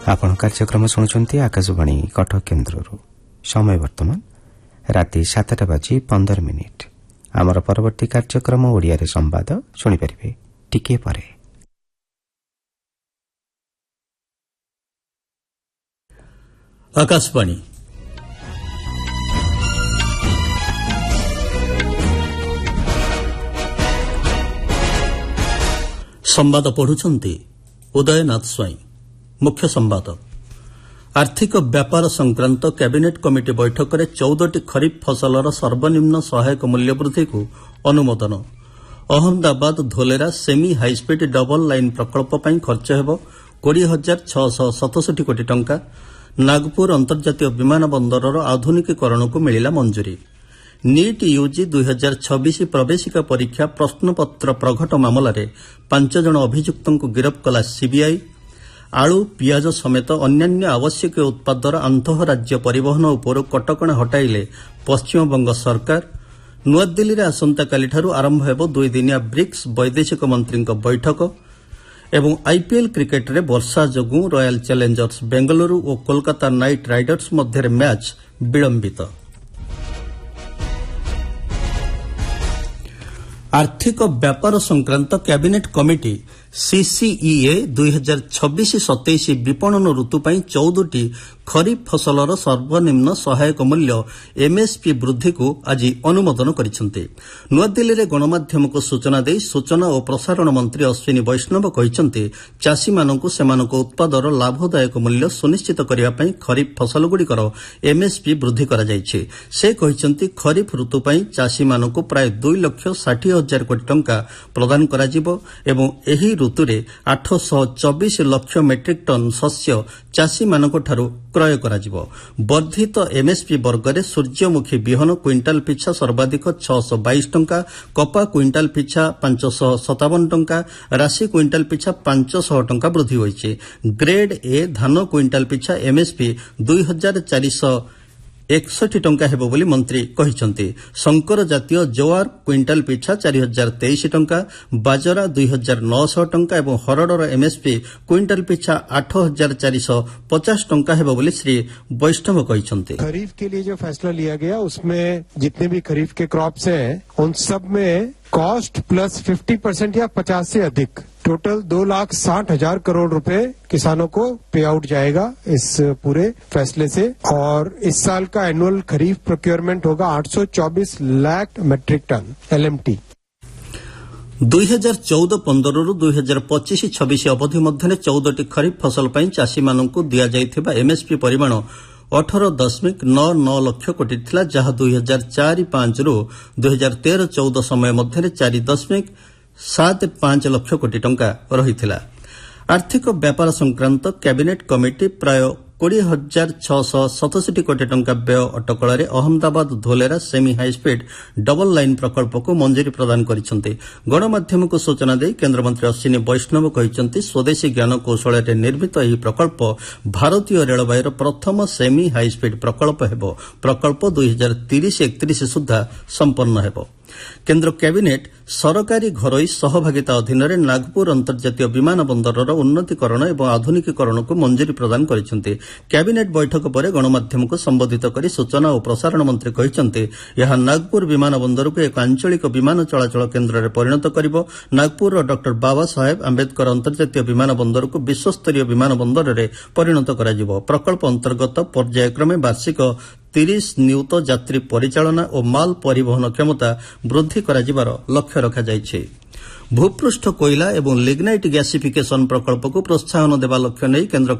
आपण कार्यक्रम शुणुंट आकाशवाणी कटक केन्द्र समय वर्तमान राति 7:15 आमर परवर्ती कार्यक्रम ओडिया रे संवाद शुणिपारे टिके परे। आकाशवाणी संवाद पढ़ुछंती उदयनाथ स्वाई। मुख्य संवाद आर्थिक व्यापार संक्रांत कैबिनेट कमिटी बैठक में 14टी खरीफ फसलर सर्वनिम्न सहायक मूल्य वृद्धि को अनुमोदन। Ahmedabad Dholera semi high speed double line प्रकल्प पर खर्च हो 20,667 कोटी टंका। नागपुर अंतर्जातीय विमान बंदरर आधुनिकीकरण को मिला मंजूरी। नीट यूजी 2026 प्रवेशिका परीक्षा प्रश्नपत्र प्रघट मामलें 5 जन अभियुक्तों को गिरफ्त कला सीबीआई। आलू पियाज समेत अन्यान्य आवश्यक उत्पादर आंतःराज्य परिवहन उपर कटकणा हटाइले पश्चिमबंग सरकार। नुआदिल्ली में आसंताकालिठारु आरंभ हेबो 2 दिनिया ब्रिक्स वैदेशिक मंत्री बैठक। एवं आईपीएल क्रिकेट रे वर्षा जोगु रॉयल चैलेंजर्स बेंगलुरु और कोलकाता नाइट राइडर्स मध्य मैच विलंबित। आर्थिक व्यापार संक्रांत कैबिनेट कमिटी सीसीईए 2026-27 विपणन ऋतु पर 14टी खरीफ फसलर सर्वनिम्न सहायक मूल्य एमएसपी वृद्धि को आज अनुमोदन करिसेंते। नुआदिल्ली में गणमाध्यम को सूचना दे सूचना और प्रसारण मंत्री अश्विनी वैष्णव कहिसेंते चाषी मानकु सेमानक उत्पादर लाभदायक मूल्य सुनिश्चित करिया पई खरीफ फसल गुड़िकर एमएसपी वृद्धि करा जायछि। से कहिसेंते खरीफ ऋतु पर चाषी मानकु प्राय 2,60,000 कोटी टंका प्रदान करा जिवो एवं एही ऋतुरे 824 लाख मेट्रिक टन शस्य चाषी मानक ठारू क्रय करा जिवो। वर्धित एमएसपी वर्गरे सूर्यमुखी बिहन क्विंटाल पिछा सर्वाधिक 622 टंका, कपा क्विंटाल पिछा 557 टंका, राशि क्विंटाल पिछा 500 टंका वृद्धि होइछे। ग्रेड ए धान क्विंटाल पिछा एमएसपी 2,461 टंका हेबो बोली मंत्री कहिसंते। संकर जातीय जवार क्विंटाल पिछा 4,023 टंका, बाजरा 2,900 टंका एवं हरडर एमएसपी क्विंटाल पिछा 8,450 टंका हेबो बोली श्री वैष्णव कहिसंते। खरीफ के लिए जो फैसला लिया गया उसमें जितने भी खरीफ के क्रॉप्स हैं उन सब में कॉस्ट प्लस 50% या 50 से अधिक टोटल 2,60,000 करोड़ रुपए किसानों को पे आउट जाएगा इस पूरे फैसले से। और इस साल का एनुअल खरीफ प्रोक्योरमेंट होगा 824 लाख मेट्रिक टन एलएमटी। 2014-15 रु 2025-26 अवधि मध्य 14टी खरीफ फसल पर चाषी मानक दिया जाइथिबा एमएसपी परिमाण 18.99 लाख कोटी थिला, जहां 2004-5 रु 2013-14 समय मध्य 4.75 लाख कोटी टंका रहिथिला। आर्थिक व्यापार संक्रांत कैबिनेट कमिटी प्राय 20,667 कोटी टंका व्यय अटकଳରେ Ahmedabad Dholera semi high speed double line प्रकल्प को मंजूरी प्रदान करिसेंते। गणमाध्यम को सूचना दे केन्द्रमंत्री अश्विनी वैष्णव कहिसेंते स्वदेशी ज्ञान कौशल निर्मित यह प्रकल्प भारतीय रेलवाईर प्रथम सेमी हाईस्पीड प्रकल्प हेबो। प्रकल्प 2030-31 सुधा संपन्न हेबो। केन्द्र कैबिनेट सरकारी घरोई सहभागिता अधीन नागपुर अंतर्जातीय विमान बंदरर उन्नतीकरण और आधुनिकीकरण को मंजूरी प्रदान करिसेंते। कैबिनेट बैठक पर गणमाध्यम को संबोधित कर सूचना और प्रसारण मंत्री कहिसेंते यह नागपुर विमान बंदर को एक आंचलिक विमान चलाचल केन्द्र में परिणत करिवो। नागपुर डॉक्टर बाबा साहेब आंबेडकर अंतर्जातीय विमान बंदर को विश्वस्तरीय विमान बंदर में परिणत कराजिवो। प्रकल्प अंतर्गत पर्यायक्रमे वार्षिक 30 नियुत यात्री परिचालना और माल परिवहन क्षमता वृद्धि कराजिबार लक्ष्य रखा जायछि। भूपृष्ठ कोयला एवं लिग्नाइट गैसिफिकेशन प्रकल्प को प्रोत्साहन देवा लक्ष्य नहीं केन्द्र